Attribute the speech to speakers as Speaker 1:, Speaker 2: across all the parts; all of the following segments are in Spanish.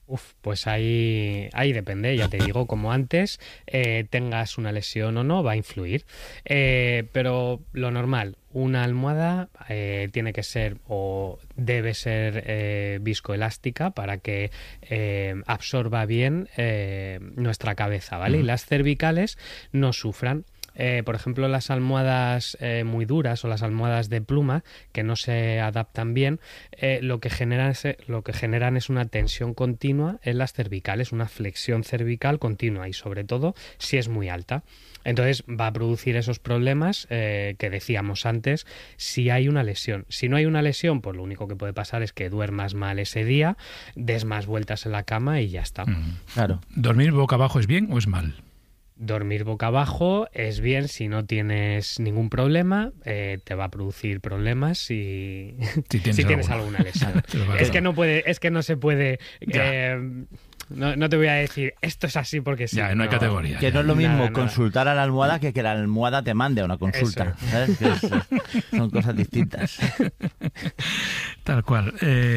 Speaker 1: Pues ahí depende, ya te digo, como antes, tengas una lesión o no, va a influir. Pero lo normal, una almohada tiene que ser o debe ser viscoelástica para que absorba bien nuestra cabeza, ¿vale? Y las cervicales no sufran. Por ejemplo, las almohadas muy duras o las almohadas de pluma que no se adaptan bien, lo que generan es una tensión continua en las cervicales, una flexión cervical continua y sobre todo si es muy alta. Entonces va a producir esos problemas que decíamos antes si hay una lesión. Si no hay una lesión, pues lo único que puede pasar es que duermas mal ese día, des más vueltas en la cama y ya está.
Speaker 2: Claro.
Speaker 3: ¿Dormir boca abajo es bien o es mal?
Speaker 1: Dormir boca abajo es bien si no tienes ningún problema, te va a producir problemas si tienes alguna lesión. Es que no se puede. No te voy a decir esto es así porque sí.
Speaker 3: Ya, no hay categoría.
Speaker 2: Que no es lo mismo consultar a la almohada que la almohada te mande a una consulta. ¿Sabes? Son cosas distintas.
Speaker 3: Tal cual.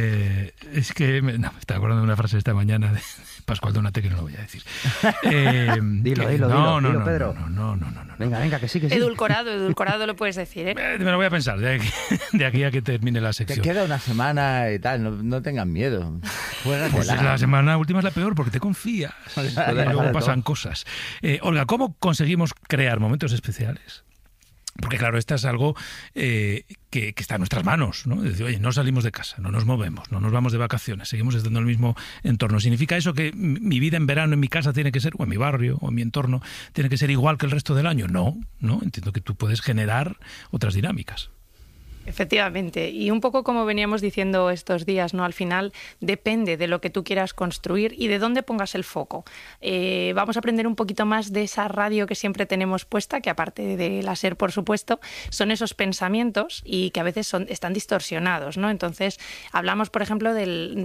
Speaker 3: Es que me estaba acordando de una frase esta mañana de Pascual Donate que no lo voy a decir.
Speaker 4: Dilo, Pedro.
Speaker 3: No.
Speaker 4: Venga, que sí.
Speaker 5: Edulcorado lo puedes decir, ¿eh?
Speaker 3: Me lo voy a pensar de aquí a que termine la sección.
Speaker 2: Te queda una semana y tal, no tengan miedo.
Speaker 3: Pues la semana última es la peor porque te confías y luego pasan cosas. Olga, ¿cómo conseguimos crear momentos especiales? Porque claro, esto es algo que está en nuestras manos, ¿no? Es decir, oye, no salimos de casa, no nos movemos, no nos vamos de vacaciones, seguimos estando en el mismo entorno. ¿Significa eso que mi vida en verano en mi casa tiene que ser, o en mi barrio, o en mi entorno, tiene que ser igual que el resto del año? No. Entiendo que tú puedes generar otras dinámicas.
Speaker 5: Efectivamente, y un poco como veníamos diciendo estos días, ¿no? Al final depende de lo que tú quieras construir y de dónde pongas el foco. Vamos a aprender un poquito más de esa radio que siempre tenemos puesta, que aparte de la SER, por supuesto, son esos pensamientos y que a veces están distorsionados, ¿no? Entonces, hablamos, por ejemplo, del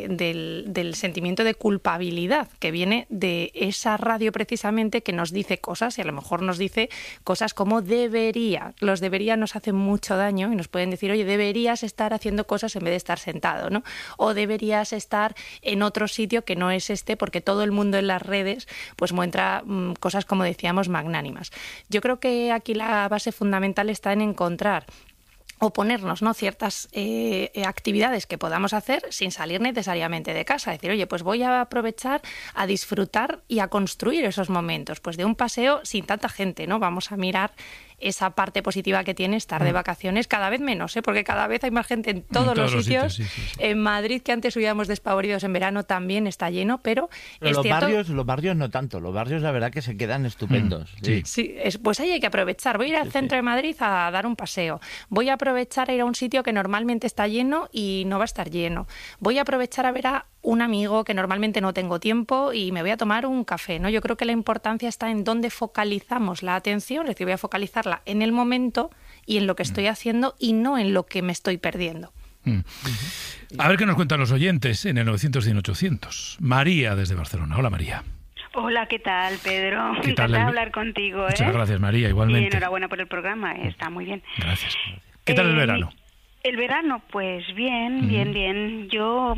Speaker 5: sentimiento de culpabilidad que viene de esa radio precisamente que nos dice cosas y a lo mejor nos dice cosas como debería. Los debería nos hacen mucho daño y nos pueden decir, oye, deberías estar haciendo cosas en vez de estar sentado, ¿no? O deberías estar en otro sitio que no es este, porque todo el mundo en las redes pues muestra cosas, como decíamos, magnánimas. Yo creo que aquí la base fundamental está en encontrar o ponernos, ¿no?, ciertas actividades que podamos hacer sin salir necesariamente de casa. Decir, oye, pues voy a aprovechar a disfrutar y a construir esos momentos, pues de un paseo sin tanta gente, ¿no? Vamos a mirar esa parte positiva que tiene estar de vacaciones, cada vez menos, porque cada vez hay más gente en todos los sitios. Sí. En Madrid, que antes subíamos despavoridos en verano, también está lleno, pero es cierto...
Speaker 2: Los barrios no tanto, los barrios la verdad que se quedan estupendos.
Speaker 5: Sí, pues ahí hay que aprovechar. Voy a ir al centro de Madrid a dar un paseo. Voy a aprovechar a ir a un sitio que normalmente está lleno y no va a estar lleno. Voy a aprovechar a ver a un amigo que normalmente no tengo tiempo y me voy a tomar un café, ¿no? Yo creo que la importancia está en dónde focalizamos la atención, es decir, voy a focalizarla en el momento y en lo que estoy haciendo y no en lo que me estoy perdiendo.
Speaker 3: A ver qué nos cuentan los oyentes en el 900-100-800. María desde Barcelona. Hola, María.
Speaker 6: Hola, ¿qué tal, Pedro?
Speaker 3: ¿Qué tal?
Speaker 6: Encantada de hablar contigo.
Speaker 3: Muchas gracias, María, igualmente.
Speaker 6: Y enhorabuena por el programa, está muy bien.
Speaker 3: Gracias. ¿Qué tal el verano?
Speaker 6: El verano, pues bien. Yo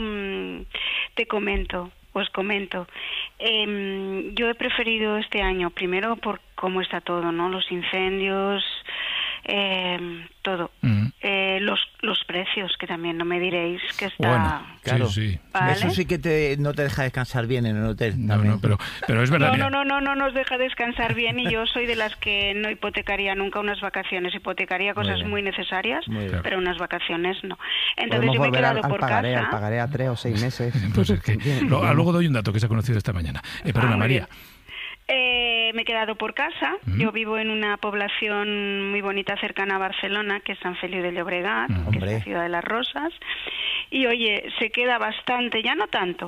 Speaker 6: os comento. Yo he preferido este año, primero por cómo está todo, ¿no? Los incendios, todo. Los precios, que también no me diréis que está...
Speaker 2: Bueno, claro.
Speaker 3: Sí.
Speaker 6: ¿Vale?
Speaker 2: Eso sí que no te deja descansar bien en el hotel.
Speaker 3: No, pero es verdad.
Speaker 6: No nos deja descansar bien y yo soy de las que no hipotecaría nunca unas vacaciones. Hipotecaría cosas muy necesarias, pero unas vacaciones no. Entonces yo me he quedado por casa.
Speaker 4: Al pagaré a 3 o 6 meses.
Speaker 3: Pues es que, luego doy un dato que se ha conocido esta mañana. Perdona, María.
Speaker 6: Me he quedado por casa. Yo vivo en una población muy bonita cercana a Barcelona, que es San Feliu de Llobregat, que es la ciudad de las rosas. Y oye, se queda bastante, ya no tanto,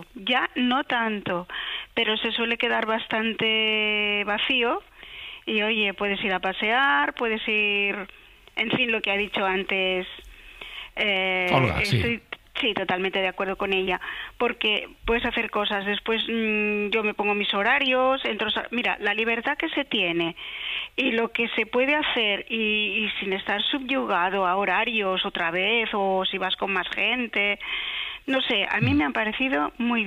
Speaker 6: pero se suele quedar bastante vacío. Y oye, puedes ir a pasear, puedes ir, en fin, lo que ha dicho antes.
Speaker 3: Olga, sí.
Speaker 6: Sí, totalmente de acuerdo con ella, porque puedes hacer cosas. Después yo me pongo mis horarios, mira, la libertad que se tiene y lo que se puede hacer y sin estar subyugado a horarios otra vez o si vas con más gente, no sé, a mí me han parecido muy